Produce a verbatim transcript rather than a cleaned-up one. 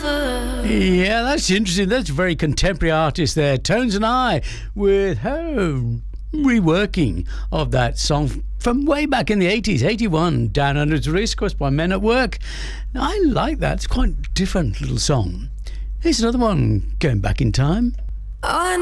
lover. Yeah, that's interesting. That's a very contemporary artist there, Tones and I, with her reworking of that song from way back in the eighties, eighty-one, Down Under the Race Course by Men at Work. I like that. It's quite a different little song. Here's another one going back in time. Oh, I